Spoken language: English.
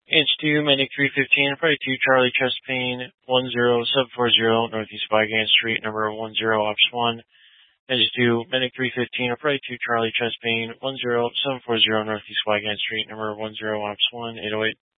H2, Medic 315, probably 2 Charlie chest pain, 10740 Northeast Wygant Street, number 10 Ops 1. H2, Medic 315, probably 2 Charlie chest pain, 10740 Northeast Wygant Street, number 10 Ops 1, 808.